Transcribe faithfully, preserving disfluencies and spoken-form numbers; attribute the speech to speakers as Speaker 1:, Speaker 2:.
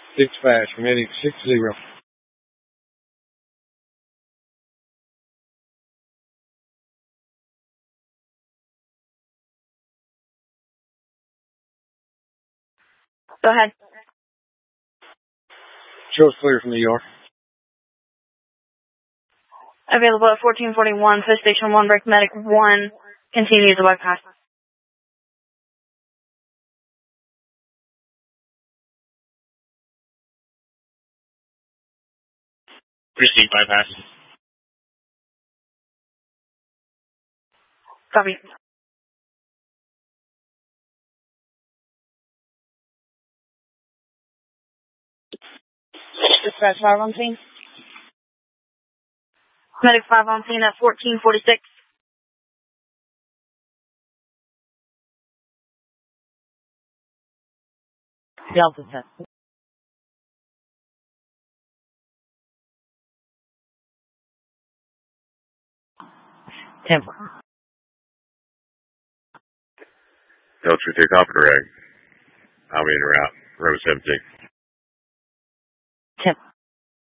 Speaker 1: Dispatch, committing six zero.
Speaker 2: Go ahead.
Speaker 1: Show's clear from the yard.
Speaker 2: Available at fourteen forty-one, Fish Station one, Break Medic one, continues the bypass.
Speaker 3: Proceed bypass.
Speaker 2: Copy. Dispatch five on scene. Medic five on scene at fourteen forty-six. Delta ten. Temper.
Speaker 4: Delta take off the rag. I'll be in route. Road seventeen.
Speaker 2: Temper.